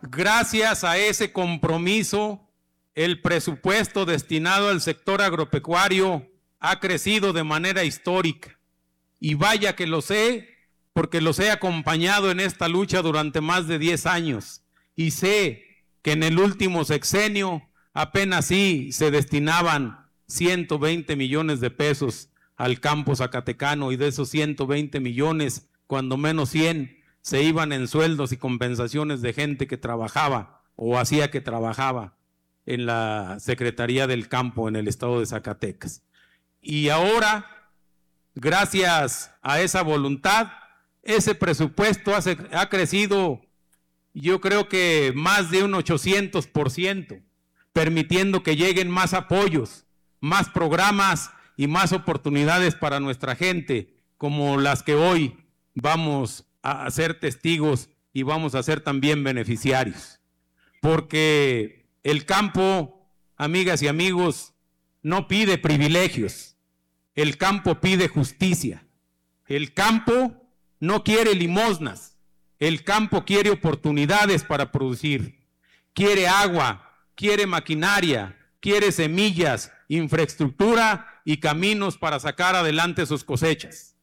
Gracias a ese compromiso, el presupuesto destinado al sector agropecuario ha crecido de manera histórica. Y vaya que lo sé, porque los he acompañado en esta lucha durante más de 10 años. Y sé que en el último sexenio apenas sí se destinaban 120 millones de pesos al campo zacatecano, y de esos 120 millones, cuando menos 100 se iban en sueldos y compensaciones de gente que trabajaba o hacía que trabajaba en la Secretaría del Campo en el estado de Zacatecas. Y ahora, gracias a esa voluntad, ese presupuesto ha crecido, yo creo que más de un 800%, permitiendo que lleguen más apoyos, más programas y más oportunidades para nuestra gente, como las que hoy vamos a ser testigos y vamos a ser también beneficiarios. Porque el campo, amigas y amigos, no pide privilegios, el campo pide justicia. El campo no quiere limosnas, el campo quiere oportunidades para producir, quiere agua, quiere maquinaria, quiere semillas, infraestructura y caminos para sacar adelante sus cosechas.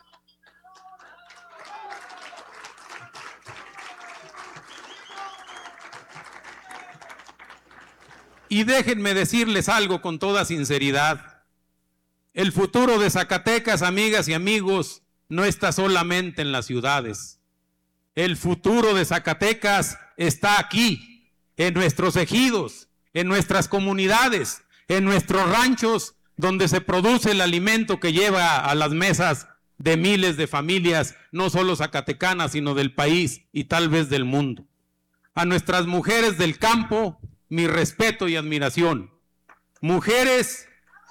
Y déjenme decirles algo con toda sinceridad. El futuro de Zacatecas, amigas y amigos, no está solamente en las ciudades. El futuro de Zacatecas está aquí, en nuestros ejidos, en nuestras comunidades, en nuestros ranchos, donde se produce el alimento que lleva a las mesas de miles de familias, no solo zacatecanas, sino del país y tal vez del mundo. A nuestras mujeres del campo, mi respeto y admiración. Mujeres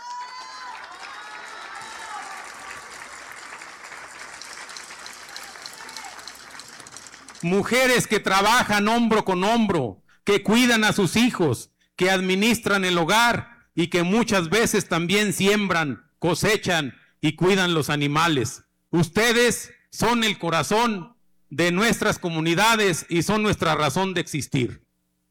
que trabajan hombro con hombro, que cuidan a sus hijos, que administran el hogar y que muchas veces también siembran, cosechan y cuidan los animales. Ustedes son el corazón de nuestras comunidades y son nuestra razón de existir.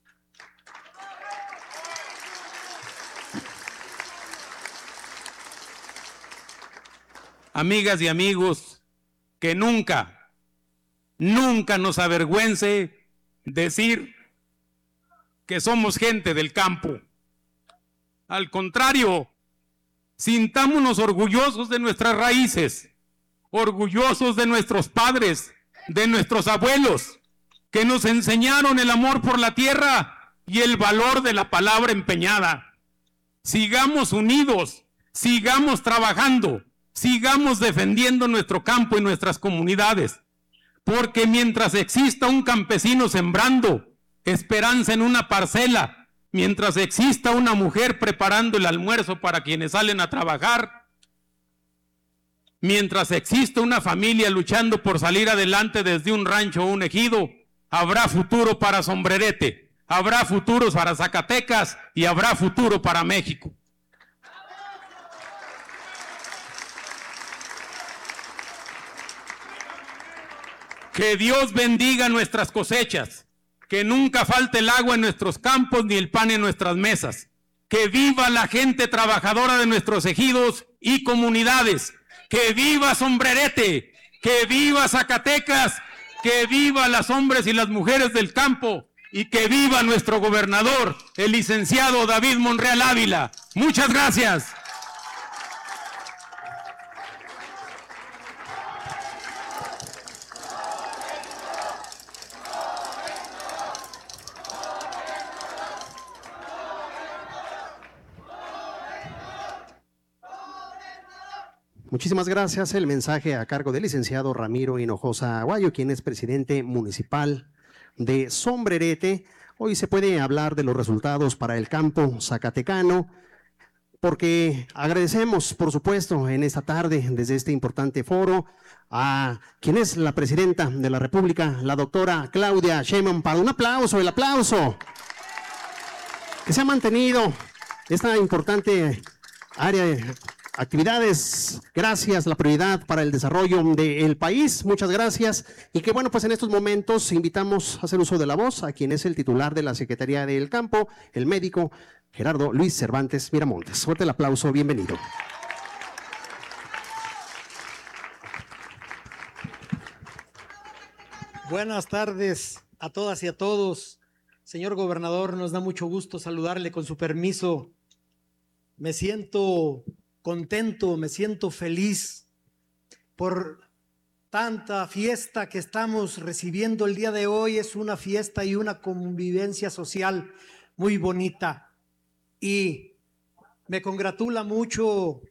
Amigas y amigos, que nunca nos avergüence decir que somos gente del campo. Al contrario, sintámonos orgullosos de nuestras raíces, orgullosos de nuestros padres, de nuestros abuelos, que nos enseñaron el amor por la tierra y el valor de la palabra empeñada. Sigamos unidos, sigamos trabajando, sigamos defendiendo nuestro campo y nuestras comunidades, porque mientras exista un campesino sembrando esperanza en una parcela, mientras exista una mujer preparando el almuerzo para quienes salen a trabajar, mientras exista una familia luchando por salir adelante desde un rancho o un ejido, habrá futuro para Sombrerete, habrá futuro para Zacatecas y habrá futuro para México. Que Dios bendiga nuestras cosechas, que nunca falte el agua en nuestros campos ni el pan en nuestras mesas. Que viva la gente trabajadora de nuestros ejidos y comunidades. Que viva Sombrerete, que viva Zacatecas, que viva las hombres y las mujeres del campo y que viva nuestro gobernador, el licenciado David Monreal Ávila. Muchas gracias. Muchísimas gracias. El mensaje a cargo del licenciado Ramiro Hinojosa Aguayo, quien es presidente municipal de Sombrerete. Hoy se puede hablar de los resultados para el campo zacatecano, porque agradecemos, por supuesto, en esta tarde, desde este importante foro, a quien es la presidenta de la República, la doctora Claudia Sheinbaum. Para un aplauso, el aplauso, que se ha mantenido esta importante área actividades. Gracias, la prioridad para el desarrollo del país. Muchas gracias. Y que bueno, pues en estos momentos invitamos a hacer uso de la voz a quien es el titular de la Secretaría del Campo, el médico Gerardo Luis Cervantes Miramontes. Fuerte el aplauso, bienvenido. Buenas tardes a todas y a todos. Señor gobernador, nos da mucho gusto saludarle. Con su permiso, me siento contento, me siento feliz por tanta fiesta que estamos recibiendo el día de hoy. Es una fiesta y una convivencia social muy bonita y me congratula mucho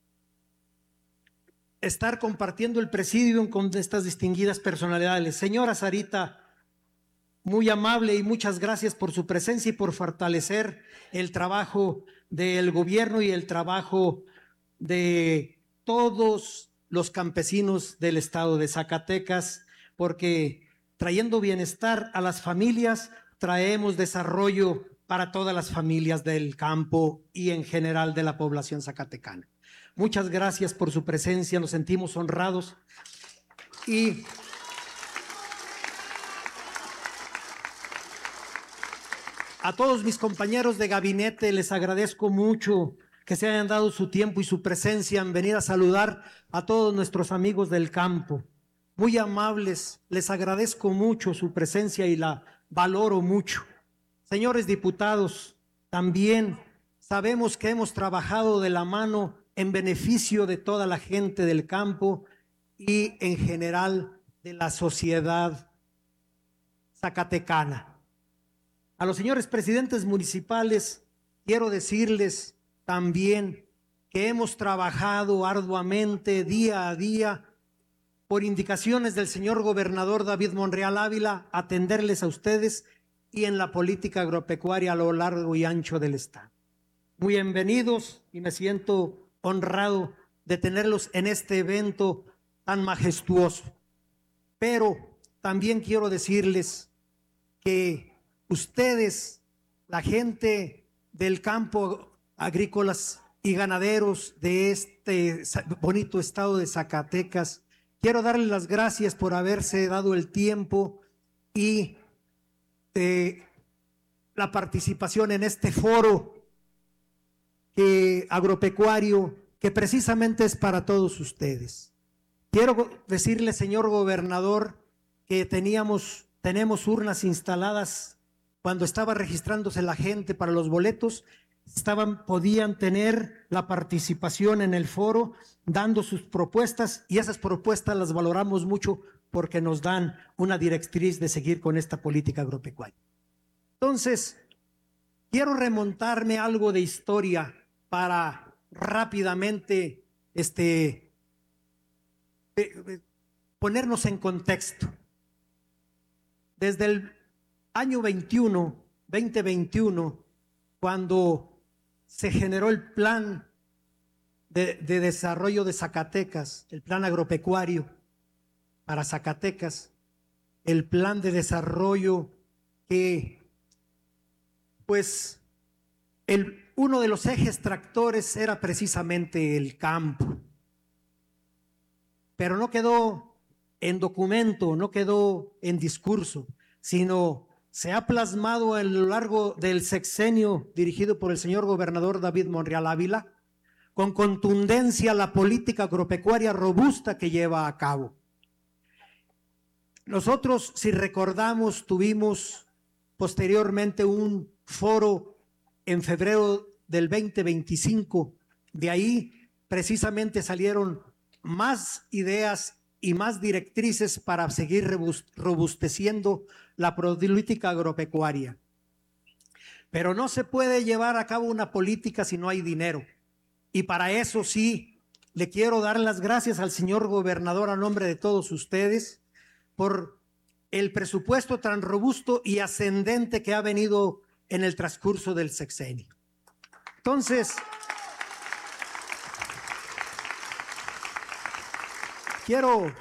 estar compartiendo el presidium con estas distinguidas personalidades. Señora Sarita, muy amable y muchas gracias por su presencia y por fortalecer el trabajo del gobierno y el trabajo de todos los campesinos del estado de Zacatecas, porque trayendo bienestar a las familias, traemos desarrollo para todas las familias del campo y en general de la población zacatecana. Muchas gracias por su presencia, nos sentimos honrados y a todos mis compañeros de gabinete les agradezco mucho que se hayan dado su tiempo y su presencia en venir a saludar a todos nuestros amigos del campo. Muy amables, les agradezco mucho su presencia y la valoro mucho. Señores diputados, también sabemos que hemos trabajado de la mano en beneficio de toda la gente del campo y en general de la sociedad zacatecana. A los señores presidentes municipales quiero decirles también que hemos trabajado arduamente día a día por indicaciones del señor gobernador David Monreal Ávila, atenderles a ustedes y en la política agropecuaria a lo largo y ancho del estado. Muy bienvenidos y me siento honrado de tenerlos en este evento tan majestuoso. Pero también quiero decirles que ustedes, la gente del campo, agrícolas y ganaderos de este bonito estado de Zacatecas, quiero darles las gracias por haberse dado el tiempo y la participación en este foro agropecuario que precisamente es para todos ustedes. Quiero decirle, señor gobernador, que tenemos urnas instaladas cuando estaba registrándose la gente para los boletos. Podían tener la participación en el foro dando sus propuestas y esas propuestas las valoramos mucho porque nos dan una directriz de seguir con esta política agropecuaria. Entonces, quiero remontarme a algo de historia para rápidamente ponernos en contexto. Desde el año 2021, cuando se generó el plan de desarrollo de Zacatecas, el plan agropecuario para Zacatecas, el plan de desarrollo que, pues, uno de los ejes tractores era precisamente el campo. Pero no quedó en documento, no quedó en discurso, sino se ha plasmado a lo largo del sexenio dirigido por el señor gobernador David Monreal Ávila, con contundencia la política agropecuaria robusta que lleva a cabo. Nosotros, si recordamos, tuvimos posteriormente un foro en febrero del 2025. De ahí precisamente salieron más ideas y más directrices para seguir robusteciendo la política agropecuaria. Pero no se puede llevar a cabo una política si no hay dinero. Y para eso sí, le quiero dar las gracias al señor gobernador a nombre de todos ustedes por el presupuesto tan robusto y ascendente que ha venido en el transcurso del sexenio. Entonces, quiero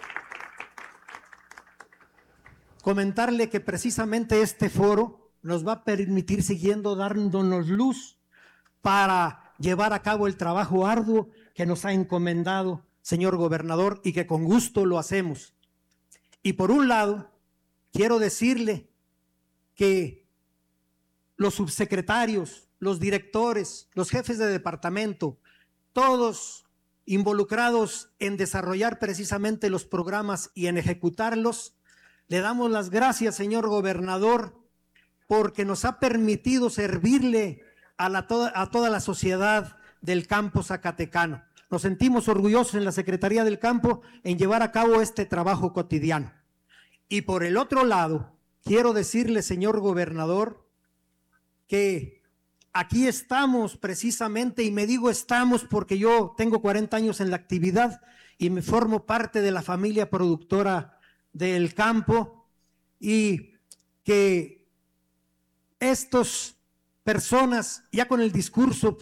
comentarle que precisamente este foro nos va a permitir siguiendo dándonos luz para llevar a cabo el trabajo arduo que nos ha encomendado, señor gobernador, y que con gusto lo hacemos. Y por un lado, quiero decirle que los subsecretarios, los directores, los jefes de departamento, todos involucrados en desarrollar precisamente los programas y en ejecutarlos, le damos las gracias, señor gobernador, porque nos ha permitido servirle a toda la sociedad del campo zacatecano. Nos sentimos orgullosos en la Secretaría del Campo en llevar a cabo este trabajo cotidiano. Y por el otro lado, quiero decirle, señor gobernador, que aquí estamos precisamente, y me digo estamos porque yo tengo 40 años en la actividad y me formo parte de la familia productora del campo, y que estas personas, ya con el discurso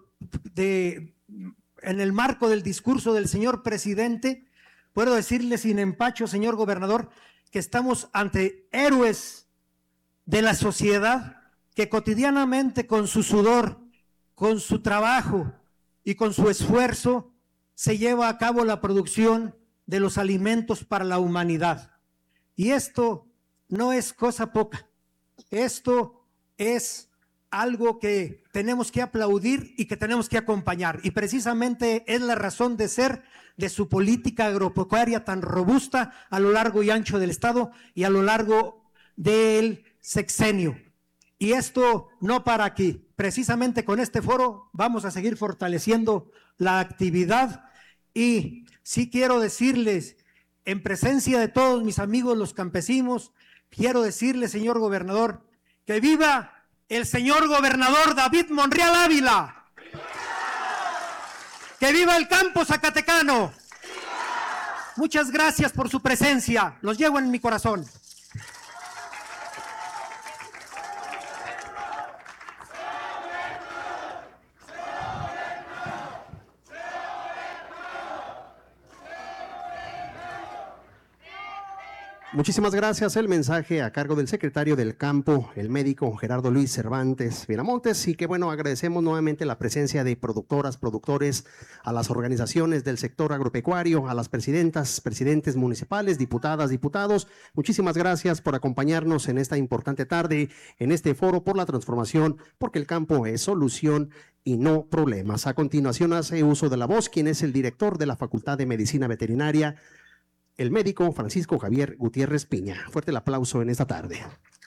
en el marco del discurso del señor presidente, puedo decirle sin empacho, señor gobernador, que estamos ante héroes de la sociedad que cotidianamente con su sudor, con su trabajo y con su esfuerzo se lleva a cabo la producción de los alimentos para la humanidad. Y esto no es cosa poca, esto es algo que tenemos que aplaudir y que tenemos que acompañar, y precisamente es la razón de ser de su política agropecuaria tan robusta a lo largo y ancho del estado y a lo largo del sexenio. Y esto no para aquí, precisamente con este foro vamos a seguir fortaleciendo la actividad. Y sí quiero decirles, en presencia de todos mis amigos los campesinos, quiero decirles, señor gobernador, que viva el señor gobernador David Monreal Ávila. ¡Que viva el campo zacatecano! Muchas gracias por su presencia, los llevo en mi corazón. Muchísimas gracias. El mensaje a cargo del secretario del Campo, el médico Gerardo Luis Cervantes Viramontes, y que bueno, agradecemos nuevamente la presencia de productoras, productores, a las organizaciones del sector agropecuario, a las presidentas, presidentes municipales, diputadas, diputados. Muchísimas gracias por acompañarnos en esta importante tarde, en este foro por la transformación, porque el campo es solución y no problemas. A continuación hace uso de la voz quien es el director de la Facultad de Medicina Veterinaria, el médico Francisco Javier Gutiérrez Piña. Fuerte el aplauso en esta tarde.